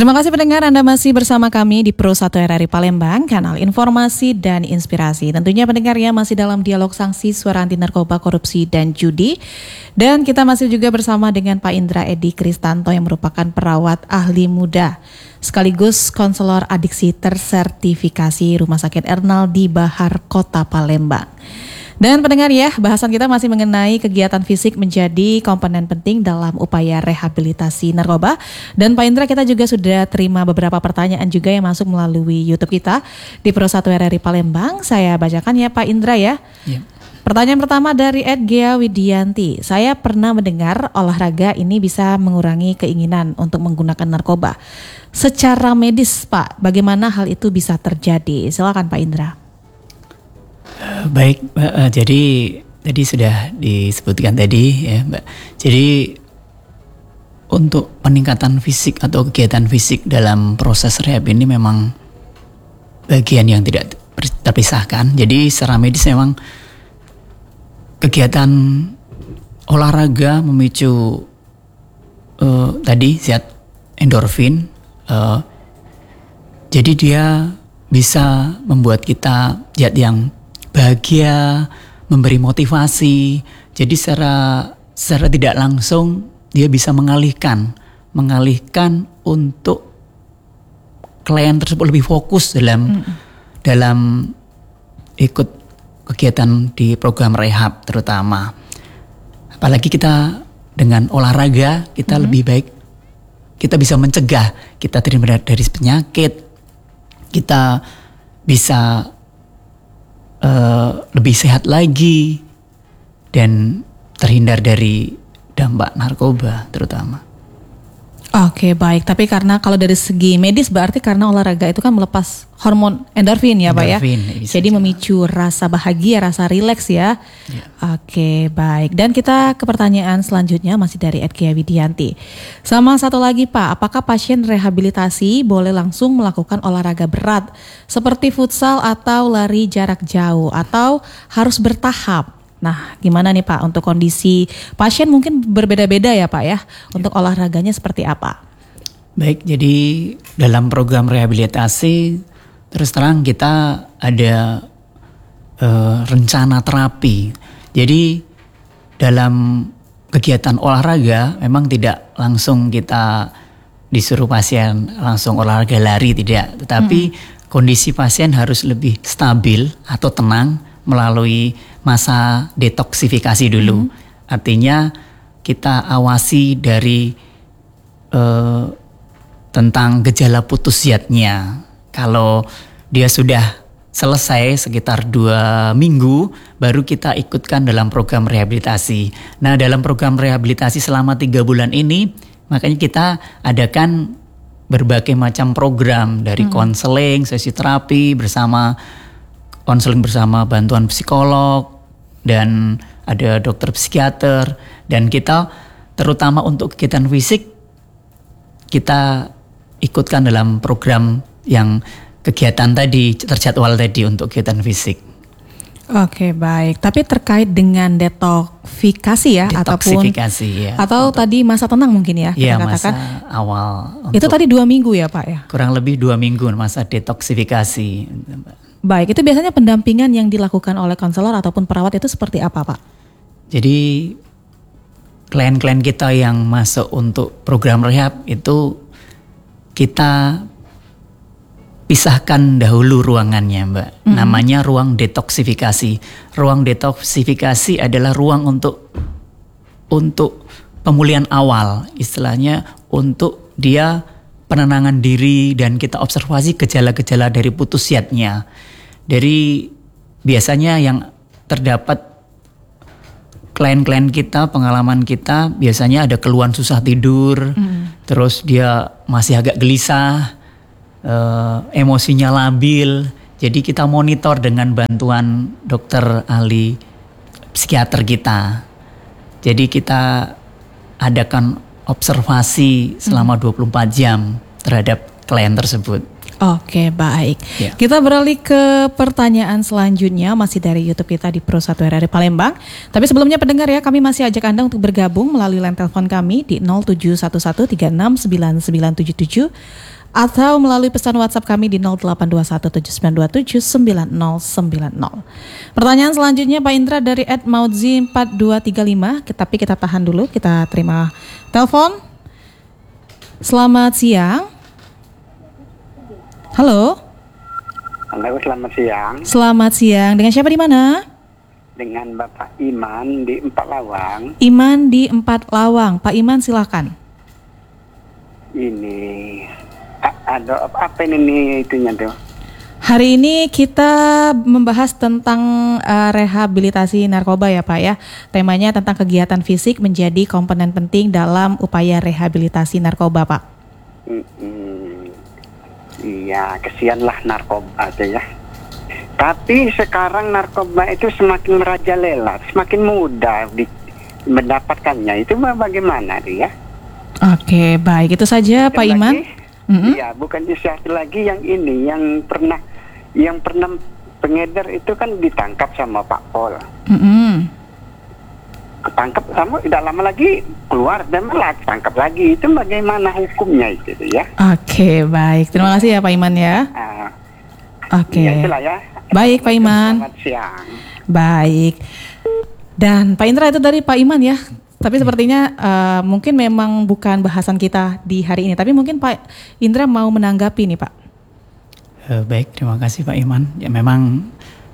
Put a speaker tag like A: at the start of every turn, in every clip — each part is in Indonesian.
A: Terima kasih pendengar, Anda masih bersama kami di Pro 1 RRI Palembang, kanal informasi dan inspirasi. Tentunya pendengarnya masih dalam dialog sanksi suara anti narkoba, korupsi, dan judi. Dan kita masih juga bersama dengan Pak Indra Edi Kristanto yang merupakan perawat ahli muda sekaligus konselor adiksi tersertifikasi Rumah Sakit Ernaldi Bahar, Kota Palembang. Dan pendengar ya, bahasan kita masih mengenai kegiatan fisik menjadi komponen penting dalam upaya rehabilitasi narkoba. Dan Pak Indra, kita juga sudah terima beberapa pertanyaan juga yang masuk melalui YouTube kita di Pro 1 RRI Palembang. Saya bacakan ya Pak Indra ya. Pertanyaan pertama dari Gia Widianti. Saya pernah mendengar olahraga ini bisa mengurangi keinginan untuk menggunakan narkoba. Secara medis Pak, bagaimana hal itu bisa terjadi? Silakan Pak Indra.
B: Baik, Mbak. Jadi tadi sudah disebutkan tadi ya, Mbak. Jadi untuk peningkatan fisik atau kegiatan fisik dalam proses rehab ini memang bagian yang tidak terpisahkan. Jadi secara medis memang kegiatan olahraga memicu tadi zat endorfin. Jadi dia bisa membuat kita zat yang bahagia, memberi motivasi. Jadi secara tidak langsung dia bisa mengalihkan untuk klien tersebut lebih fokus dalam ikut kegiatan di program rehab terutama. Apalagi kita dengan olahraga kita lebih baik, kita bisa mencegah, kita terhindar dari penyakit, kita bisa lebih sehat lagi dan terhindar dari dampak narkoba terutama.
A: Oke, baik. Tapi karena kalau dari segi medis berarti karena olahraga itu kan melepas hormon endorfin ya Pak ya. Jadi memicu rasa bahagia, rasa rileks ya. Oke, baik. Dan kita ke pertanyaan selanjutnya masih dari Gia Widianti. Sama satu lagi Pak, apakah pasien rehabilitasi boleh langsung melakukan olahraga berat seperti futsal atau lari jarak jauh atau harus bertahap? Nah, gimana nih Pak untuk kondisi pasien mungkin berbeda-beda ya Pak ya, untuk olahraganya seperti apa?
B: Baik, jadi dalam program rehabilitasi terus terang kita ada rencana terapi. Jadi dalam kegiatan olahraga memang tidak langsung kita disuruh pasien langsung olahraga lari, tidak. Tetapi kondisi pasien harus lebih stabil atau tenang melalui masa detoksifikasi dulu. Artinya kita awasi dari tentang gejala putus zatnya. Kalau dia sudah selesai sekitar 2 minggu, baru kita ikutkan dalam program rehabilitasi. Nah, dalam program rehabilitasi selama 3 bulan ini, makanya kita adakan berbagai macam program dari konseling, sesi terapi konseling bersama bantuan psikolog, dan ada dokter psikiater, dan kita terutama untuk kegiatan fisik kita ikutkan dalam program yang kegiatan tadi terjadwal tadi untuk kegiatan fisik.
A: Oke, baik. Tapi terkait dengan detoksifikasi ya, atau tadi masa tenang mungkin ya,
B: kita
A: katakan.
B: Masa awal.
A: Itu tadi 2 minggu ya Pak ya?
B: Kurang lebih 2 minggu masa detoksifikasi.
A: Baik, itu biasanya pendampingan yang dilakukan oleh konselor ataupun perawat itu seperti apa Pak?
B: Jadi klien-klien kita yang masuk untuk program rehab itu kita pisahkan dahulu ruangannya Mbak. Namanya ruang detoksifikasi. Ruang detoksifikasi adalah ruang untuk pemulihan awal, istilahnya untuk dia penenangan diri dan kita observasi gejala-gejala dari putus zatnya. Dari biasanya yang terdapat klien-klien kita, pengalaman kita biasanya ada keluhan susah tidur, terus dia masih agak gelisah, emosinya labil. Jadi kita monitor dengan bantuan dokter ahli psikiater kita. Jadi kita adakan observasi selama 24 jam terhadap klien tersebut.
A: Oke, baik.
B: Ya.
A: Kita beralih ke pertanyaan selanjutnya, masih dari YouTube kita di Pro 1 RRI Palembang. Tapi sebelumnya pendengar ya, kami masih ajak Anda untuk bergabung melalui line telepon kami di 0711369977 atau melalui pesan WhatsApp kami di 082179279090. Pertanyaan selanjutnya Pak Indra dari @maudzi4235, tapi kita tahan dulu, kita terima telepon. Selamat siang. Halo.
C: Halo, selamat siang.
A: Selamat siang. Dengan siapa di mana?
C: Dengan Bapak Iman di Empat Lawang.
A: Iman di Empat Lawang. Pak Iman silakan.
C: Ini ada apa ini itunya tuh?
A: Hari ini kita membahas tentang rehabilitasi narkoba ya Pak ya. Temanya tentang kegiatan fisik menjadi komponen penting dalam upaya rehabilitasi narkoba Pak.
C: Iya, kesianlah narkoba aja ya. Tapi sekarang narkoba itu semakin merajalela, semakin mudah mendapatkannya. Itu bagaimana dia?
A: Oke, baik. Itu saja Pak Iman.
C: Iya, bukan satu lagi yang ini, yang pernah pengedar itu kan ditangkap sama Pak Pol. Ketangkap sama tidak lama lagi keluar dan malah tangkap lagi. Itu bagaimana hukumnya itu ya?
A: Oke, baik. Terima kasih ya Pak Iman ya. Oke.
C: Ya, itulah ya.
A: Baik Pak Iman.
C: Selamat siang.
A: Baik. Dan Pak Indra itu dari Pak Iman ya. Tapi sepertinya mungkin memang bukan bahasan kita di hari ini. Tapi mungkin Pak Indra mau menanggapi nih Pak.
B: Baik, terima kasih Pak Iman. Ya memang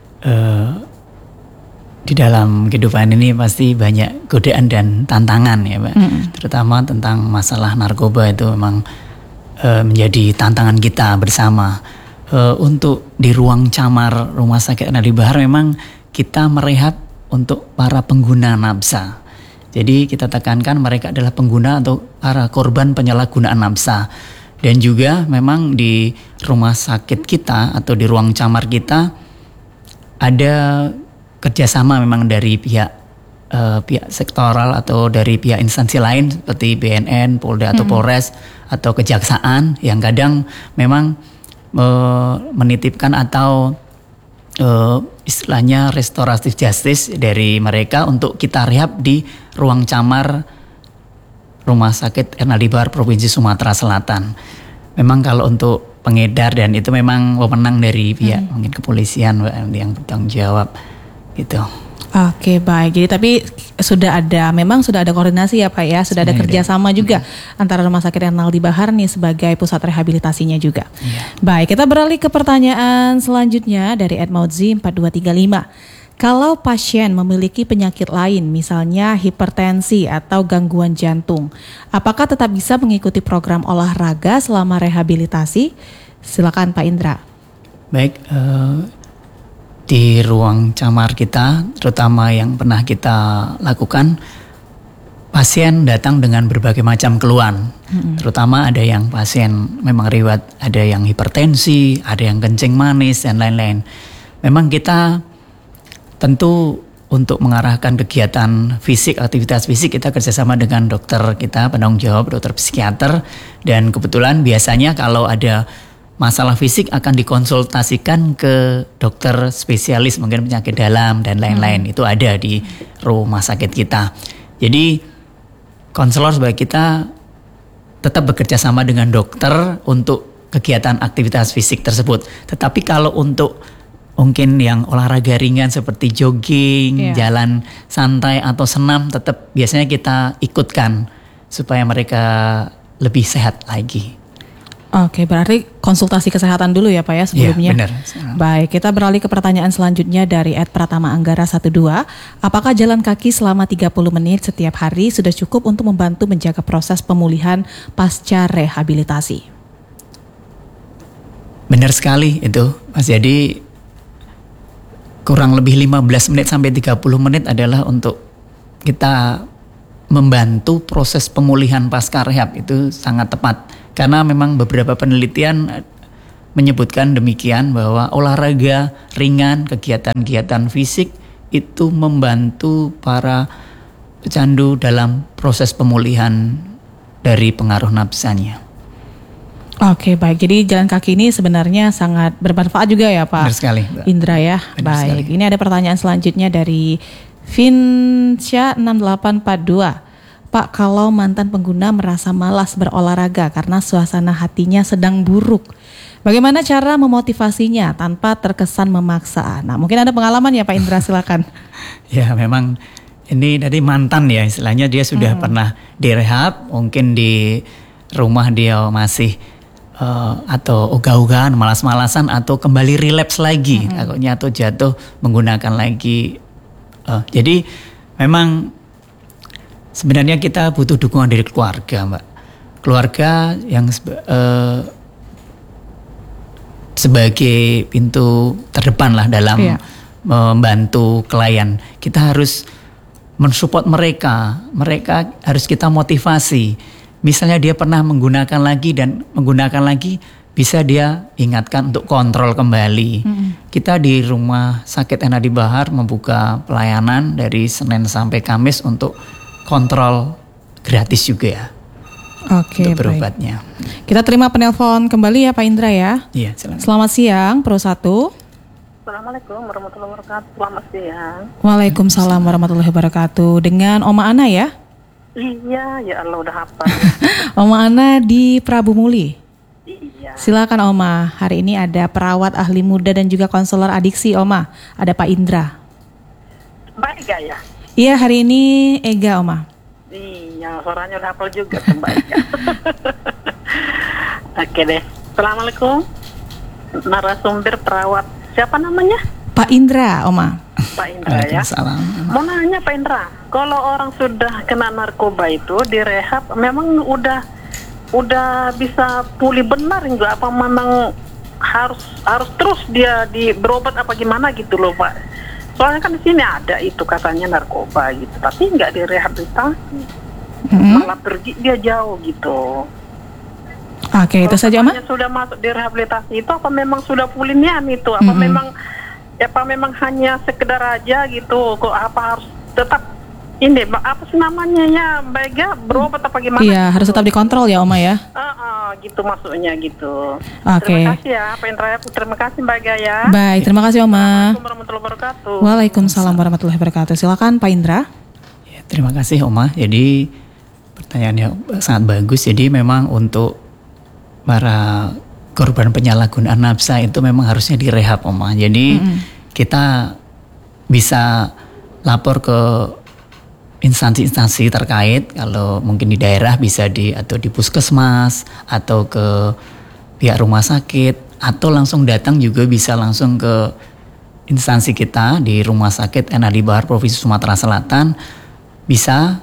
B: di dalam kehidupan ini pasti banyak godaan dan tantangan ya Pak. Terutama tentang masalah narkoba itu memang menjadi tantangan kita bersama. Untuk di ruang camar Rumah Sakit Ernadi Bahar memang kita merehab untuk para pengguna nafsa. Jadi kita tekankan mereka adalah pengguna atau para korban penyalahgunaan nafsa. Dan juga memang di rumah sakit kita atau di ruang camar kita ada kerjasama memang dari pihak sektoral atau dari pihak instansi lain seperti BNN, Polda atau Polres atau Kejaksaan yang kadang memang menitipkan atau istilahnya restoratif justice dari mereka untuk kita rehab di ruang camar Rumah Sakit Ernadi Bahar Provinsi Sumatera Selatan. Memang kalau untuk pengedar dan itu memang wewenang dari pihak mungkin kepolisian yang bertanggung jawab gitu.
A: Oke, baik. Jadi tapi memang sudah ada koordinasi ya Pak ya, sudah ada kerjasama juga antara Rumah Sakit Ernadi Bahar nih sebagai pusat rehabilitasinya juga. Baik, kita beralih ke pertanyaan selanjutnya dari @maudzi4235. Kalau pasien memiliki penyakit lain, misalnya hipertensi atau gangguan jantung, apakah tetap bisa mengikuti program olahraga selama rehabilitasi? Silakan Pak Indra.
B: Baik, di ruang camar kita, terutama yang pernah kita lakukan, pasien datang dengan berbagai macam keluhan. Terutama ada yang pasien memang riwayat, ada yang hipertensi, ada yang kencing manis dan lain-lain. Memang kita tentu untuk mengarahkan kegiatan fisik, aktivitas fisik kita kerjasama dengan dokter kita, penanggung jawab, dokter psikiater. Dan kebetulan biasanya kalau ada masalah fisik akan dikonsultasikan ke dokter spesialis mungkin penyakit dalam dan lain-lain. Itu ada di rumah sakit kita. Jadi konselor sebagai kita tetap bekerja sama dengan dokter untuk kegiatan aktivitas fisik tersebut. Tetapi kalau untuk mungkin yang olahraga ringan seperti jogging, jalan santai atau senam tetap biasanya kita ikutkan supaya mereka lebih sehat lagi.
A: Oke, berarti konsultasi kesehatan dulu ya Pak ya sebelumnya.
B: Iya, benar.
A: Baik, kita beralih ke pertanyaan selanjutnya dari @pratama_anggara12. Apakah jalan kaki selama 30 menit setiap hari sudah cukup untuk membantu menjaga proses pemulihan pasca rehabilitasi?
B: Benar sekali itu, Mas. Jadi kurang lebih 15 menit sampai 30 menit adalah untuk kita membantu proses pemulihan pasca rehab. Itu sangat tepat. Karena memang beberapa penelitian menyebutkan demikian bahwa olahraga ringan, kegiatan-kegiatan fisik itu membantu para pecandu dalam proses pemulihan dari pengaruh nafsanya.
A: Oke, baik. Jadi jalan kaki ini sebenarnya sangat bermanfaat juga ya Pak
B: Benar sekali, Mbak.
A: Indra ya.
B: Benar
A: Baik,
B: sekali.
A: ini ada pertanyaan selanjutnya dari Vinsya 6842. Pak, kalau mantan pengguna merasa malas berolahraga karena suasana hatinya sedang buruk, bagaimana cara memotivasinya tanpa terkesan memaksa? Nah, mungkin ada pengalaman ya Pak Indra, silakan.
B: Ya memang ini dari mantan ya, istilahnya dia sudah pernah direhab, mungkin di rumah dia masih atau ogah-ogahan, malas-malasan atau kembali relapse lagi, takutnya atau jatuh menggunakan lagi. Jadi memang sebenarnya kita butuh dukungan dari keluarga, Mbak. Keluarga yang sebagai pintu terdepan lah dalam membantu klien. Kita harus mensupport mereka. Mereka harus kita motivasi. Misalnya dia pernah menggunakan lagi dan menggunakan lagi, bisa dia ingatkan untuk kontrol kembali. Kita di Rumah Sakit Enadi Bahar membuka pelayanan dari Senin sampai Kamis untuk kontrol gratis juga ya.
A: Oke,
B: untuk
A: baik.
B: berobatnya.
A: Kita terima penelpon kembali ya Pak Indra ya.
B: Iya, silakan.
A: Selamat siang, Pro 1.
D: Assalamualaikum warahmatullahi wabarakatuh. Selamat siang.
A: Waalaikumsalam warahmatullahi wabarakatuh. Dengan Oma Ana ya?
D: Iya, ya Allah udah hafal.
A: Oma Ana di Prabu Muli.
D: Iya.
A: Silakan Oma. Hari ini ada perawat ahli muda dan juga konselor adiksi Oma. Ada Pak Indra.
D: Baik gak ya?
A: Iya, hari ini Ega Oma.
D: Iya, suaranya udah hafal juga tuh Mbak Ika. Oke deh. Assalamualaikum. Narasumber perawat. Siapa namanya?
A: Pak Indra Oma.
D: Pak Indra ya.
B: Waalaikumsalam.
D: Mau nanya Pak Indra, kalau orang sudah kena narkoba itu direhab, memang udah bisa pulih benar enggak? Apa memang harus terus dia berobat apa gimana gitu loh Pak? Soalnya kan di sini ada itu katanya narkoba gitu, tapi nggak direhabilitasi, malah pergi dia jauh gitu.
A: Oke, itu saja Oma.
D: Kalau sudah masuk direhabilitasi itu apa memang sudah pulihnya itu? Apa memang hanya sekedar aja gitu? Kok apa harus tetap ini apa sih namanya ya Mbak Ega, berobat apa gimana?
A: Iya,
D: gitu?
A: harus tetap dikontrol ya Oma ya.
D: Gitu maksudnya gitu.
A: Oke.
D: Terima kasih ya Pak Indra, terima kasih Mbak Ega ya.
A: Baik, terima kasih Oma.
D: Assalamualaikum warahmatullahi wabarakatuh.
A: Waalaikumsalam warahmatullahi wabarakatuh. Silakan Pak Indra.
B: Ya, terima kasih Oma. Jadi pertanyaannya sangat bagus. Jadi memang untuk para korban penyalahgunaan nafsa itu memang harusnya direhab Oma. Jadi kita bisa lapor ke instansi-instansi terkait, kalau mungkin di daerah bisa atau di puskesmas atau ke pihak rumah sakit, atau langsung datang juga bisa langsung ke instansi kita di Rumah Sakit Enadi Bahar Provinsi Sumatera Selatan. Bisa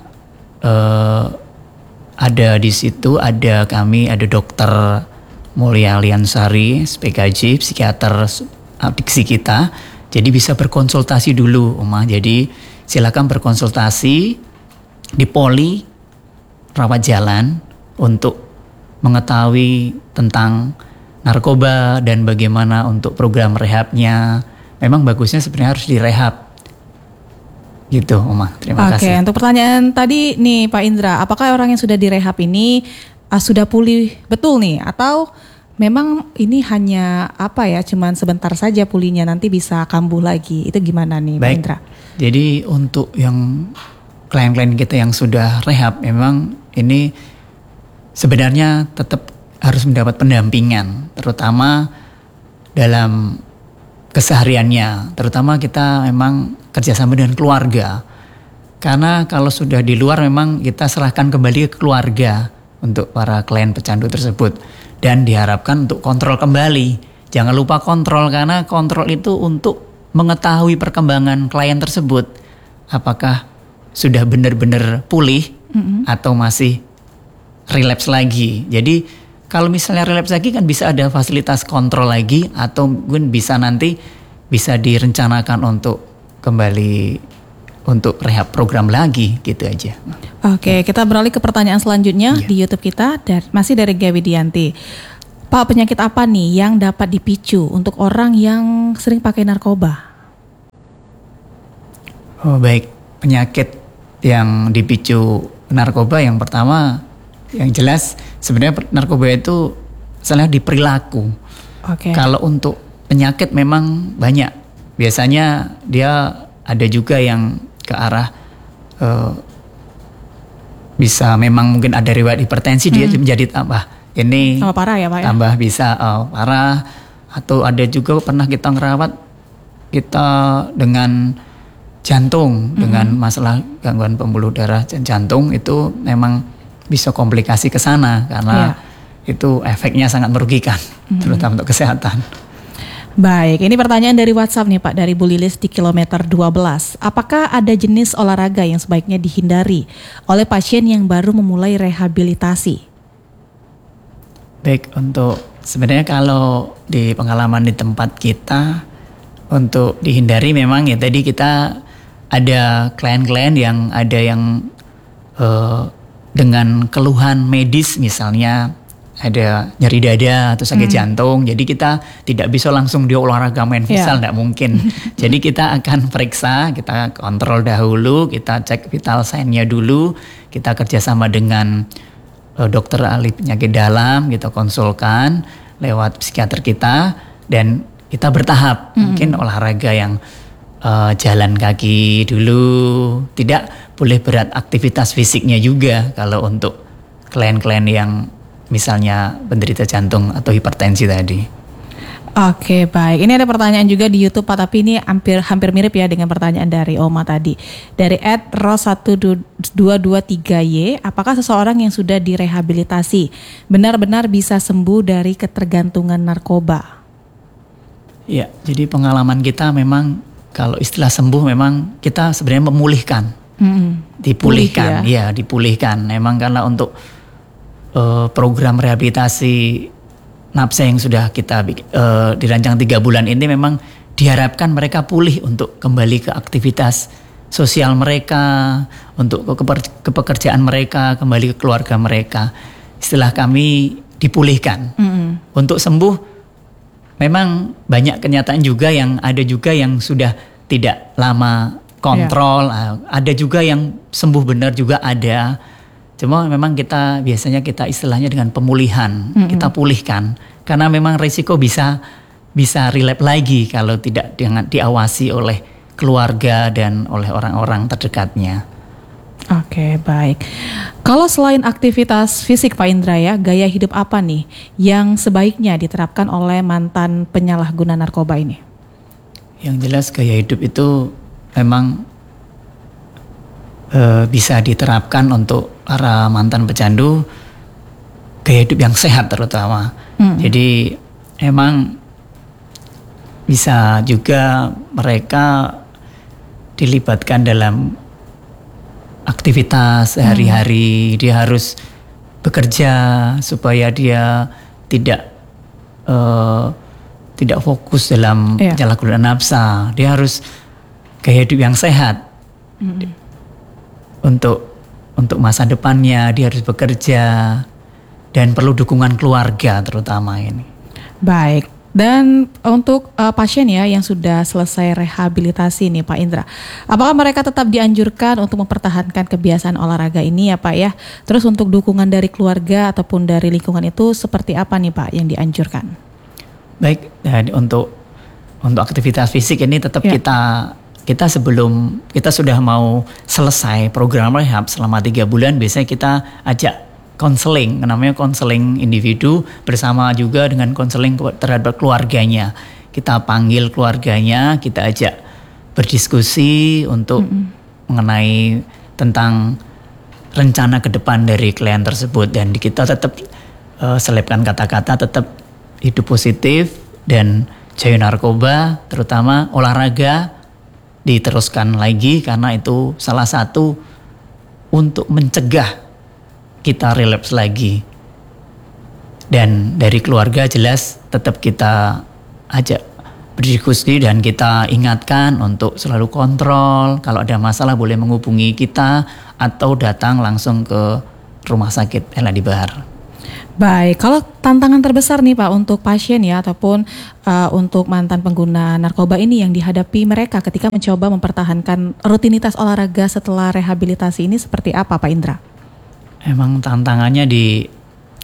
B: ada di situ, ada Dokter Mulia Liansari, SPKJ, psikiater adiksi kita. Jadi bisa berkonsultasi dulu, Oma. Jadi silakan berkonsultasi di Poli Rawat Jalan untuk mengetahui tentang narkoba dan bagaimana untuk program rehabnya. Memang bagusnya sebenarnya harus direhab. Gitu, Oma. Terima kasih.
A: Oke, untuk pertanyaan tadi nih Pak Indra, apakah orang yang sudah direhab ini sudah pulih betul nih, atau memang ini hanya cuman sebentar saja pulihnya, nanti bisa kambuh lagi? Itu gimana nih Pak Indra?
B: Jadi untuk yang klien-klien kita yang sudah rehab, memang ini sebenarnya tetap harus mendapat pendampingan, terutama dalam kesehariannya. Terutama kita memang kerjasama dengan keluarga. Karena kalau sudah di luar memang kita serahkan kembali ke keluarga untuk para klien pecandu tersebut. Dan diharapkan untuk kontrol kembali. Jangan lupa kontrol, karena kontrol itu untuk mengetahui perkembangan klien tersebut, apakah sudah benar-benar pulih atau masih relapse lagi. Jadi kalau misalnya relapse lagi kan bisa ada fasilitas kontrol lagi, atau mungkin bisa nanti bisa direncanakan untuk kembali untuk rehab program lagi gitu aja.
A: Oke, kita beralih ke pertanyaan selanjutnya di YouTube kita, dan masih dari Gawi Dianti. Pak, penyakit apa nih yang dapat dipicu untuk orang yang sering pakai narkoba?
B: Oh baik, penyakit yang dipicu narkoba yang pertama, yang jelas sebenarnya narkoba itu misalnya di perilaku. Kalau untuk penyakit memang banyak. Biasanya dia ada juga yang ke arah bisa memang mungkin ada riwayat hipertensi, dia menjadi tambah ini
A: tambah parah ya Pak ya?
B: Tambah bisa parah. Atau ada juga pernah kita ngerawat kita dengan jantung, dengan masalah gangguan pembuluh darah jantung, itu memang bisa komplikasi ke sana karena itu efeknya sangat merugikan, terutama untuk kesehatan.
A: Baik, ini pertanyaan dari WhatsApp nih Pak, dari Bu Lilis di kilometer 12. Apakah ada jenis olahraga yang sebaiknya dihindari oleh pasien yang baru memulai rehabilitasi?
B: Baik, untuk sebenarnya kalau di pengalaman di tempat kita, untuk dihindari memang ya tadi kita ada klien-klien yang ada yang dengan keluhan medis, misalnya ada nyeri dada atau sakit jantung, jadi kita tidak bisa langsung dia olahraga main futsal, tidak mungkin. Jadi kita akan periksa, kita kontrol dahulu, kita cek vital sign-nya dulu, kita kerjasama dengan dokter ahli penyakit dalam, kita konsulkan lewat psikiater kita, dan kita bertahap, mungkin olahraga yang jalan kaki dulu, tidak boleh berat aktivitas fisiknya juga kalau untuk klien-klien yang misalnya penderita jantung atau hipertensi tadi.
A: Oke, baik. Ini ada pertanyaan juga di YouTube Pak, tapi ini hampir mirip ya dengan pertanyaan dari Oma tadi. Dari @ros1223y, apakah seseorang yang sudah direhabilitasi benar-benar bisa sembuh dari ketergantungan narkoba?
B: Ya, jadi pengalaman kita memang kalau istilah sembuh memang kita sebenarnya memulihkan. Dipulihkan, dipulihkan. Memang karena untuk program rehabilitasi NAPSA yang sudah kita dirancang 3 bulan ini memang diharapkan mereka pulih untuk kembali ke aktivitas sosial mereka, untuk ke pekerjaan mereka, kembali ke keluarga mereka. Istilah kami dipulihkan. Untuk sembuh memang banyak kenyataan juga, yang ada juga yang sudah tidak lama kontrol, ada juga yang sembuh benar juga ada. Cuma memang kita biasanya kita istilahnya dengan pemulihan, kita pulihkan karena memang risiko bisa relapse lagi kalau tidak diawasi oleh keluarga dan oleh orang-orang terdekatnya.
A: Oke, baik. Kalau selain aktivitas fisik Pak Indra ya, gaya hidup apa nih yang sebaiknya diterapkan oleh mantan penyalahguna narkoba ini?
B: Yang jelas gaya hidup itu memang bisa diterapkan untuk para mantan pecandu, gaya hidup yang sehat terutama. Jadi emang bisa juga mereka dilibatkan dalam aktivitas sehari-hari. Dia harus bekerja supaya dia tidak fokus dalam penyalahgunaan nafsa. Dia harus gaya hidup yang sehat. Untuk masa depannya dia harus bekerja dan perlu dukungan keluarga terutama ini.
A: Baik. Dan untuk pasien ya yang sudah selesai rehabilitasi nih Pak Indra, apakah mereka tetap dianjurkan untuk mempertahankan kebiasaan olahraga ini ya Pak ya? Terus untuk dukungan dari keluarga ataupun dari lingkungan itu seperti apa nih Pak yang dianjurkan?
B: Baik, dan untuk aktivitas fisik ini tetap kita sebelum kita sudah mau selesai program rehab selama 3 bulan, biasanya kita ajak konseling, namanya konseling individu bersama juga dengan konseling terhadap keluarganya. Kita panggil keluarganya, kita ajak berdiskusi untuk mengenai tentang rencana ke depan dari klien tersebut, dan kita tetap selipkan kata-kata tetap hidup positif dan jauhi narkoba, terutama olahraga diteruskan lagi karena itu salah satu untuk mencegah kita relapse lagi. Dan dari keluarga jelas tetap kita ajak berdiskusi dan kita ingatkan untuk selalu kontrol, kalau ada masalah boleh menghubungi kita atau datang langsung ke rumah sakit El Hadi Bahar.
A: Baik, kalau tantangan terbesar nih Pak untuk pasien ya ataupun untuk mantan pengguna narkoba ini yang dihadapi mereka ketika mencoba mempertahankan rutinitas olahraga setelah rehabilitasi ini seperti apa Pak Indra?
B: Emang tantangannya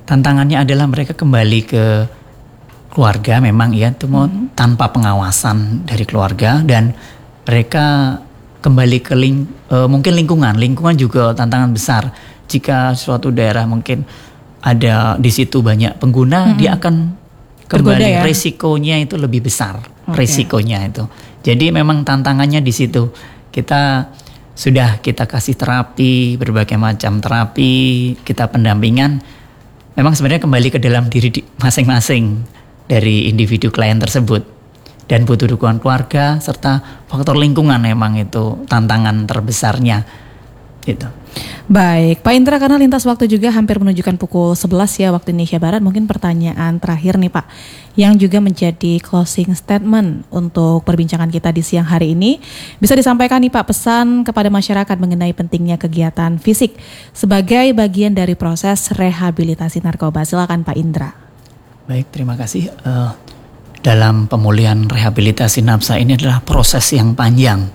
B: tantangannya adalah mereka kembali ke keluarga memang ya, itu tanpa pengawasan dari keluarga, dan mereka kembali ke mungkin lingkungan juga tantangan besar. Jika suatu daerah mungkin ada di situ banyak pengguna, dia akan kembali, resikonya itu lebih besar, resikonya itu. Jadi memang tantangannya di situ. Kita kasih terapi, berbagai macam terapi, kita pendampingan. Memang sebenarnya kembali ke dalam diri masing-masing dari individu klien tersebut, dan butuh dukungan keluarga serta faktor lingkungan memang itu tantangan terbesarnya gitu.
A: Baik, Pak Indra, karena lintas waktu juga hampir menunjukkan pukul 11 ya waktu Indonesia Barat, mungkin pertanyaan terakhir nih Pak, yang juga menjadi closing statement untuk perbincangan kita di siang hari ini. Bisa disampaikan nih Pak, pesan kepada masyarakat mengenai pentingnya kegiatan fisik sebagai bagian dari proses rehabilitasi narkoba. Silakan Pak Indra.
B: Baik, terima kasih. Dalam pemulihan rehabilitasi nafsa ini adalah proses yang panjang,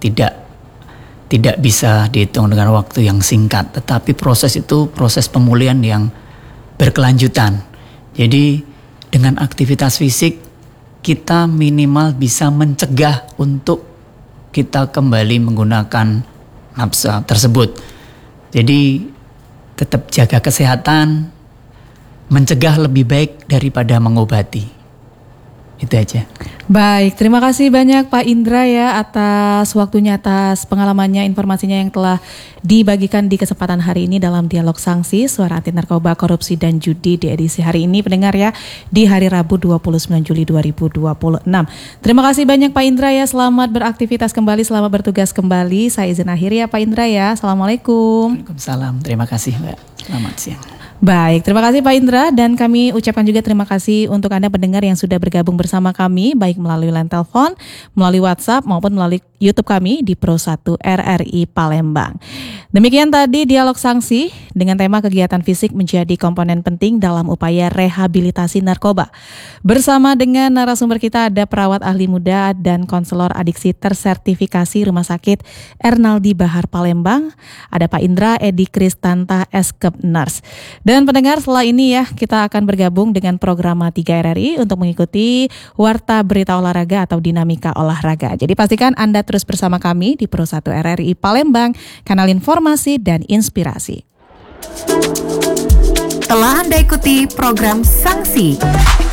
B: tidak bisa dihitung dengan waktu yang singkat, tetapi proses itu proses pemulihan yang berkelanjutan. Jadi dengan aktivitas fisik kita minimal bisa mencegah untuk kita kembali menggunakan nafsa tersebut. Jadi tetap jaga kesehatan, mencegah lebih baik daripada mengobati. Itu aja.
A: Baik, terima kasih banyak Pak Indra ya atas waktunya, atas pengalamannya, informasinya yang telah dibagikan di kesempatan hari ini dalam Dialog Sanksi Suara Anti Narkoba, Korupsi dan Judi di edisi hari ini, pendengar ya, di hari Rabu 29 Juli 2026. Terima kasih banyak Pak Indra ya, selamat beraktivitas kembali, selamat bertugas kembali. Saya izin akhir ya Pak Indra ya. Assalamualaikum.
B: Waalaikumsalam. Terima kasih Mbak. Selamat siang.
A: Baik, terima kasih Pak Indra, dan kami ucapkan juga terima kasih untuk Anda pendengar yang sudah bergabung bersama kami baik melalui line telepon, melalui WhatsApp maupun melalui YouTube kami di Pro 1 RRI Palembang. Demikian tadi Dialog Sanksi dengan tema kegiatan fisik menjadi komponen penting dalam upaya rehabilitasi narkoba. Bersama dengan narasumber kita ada perawat ahli muda dan konselor adiksi tersertifikasi Rumah Sakit Ernaldi Bahar Palembang, ada Pak Indra Edi Kristanta Eskep Nurse. Dan pendengar, setelah ini ya kita akan bergabung dengan program 3 RRI untuk mengikuti Warta Berita Olahraga atau Dinamika Olahraga. Jadi pastikan Anda terus bersama kami di Pro 1 RRI Palembang, kanal informasi dan inspirasi.
E: Telah Anda ikuti program Sanksi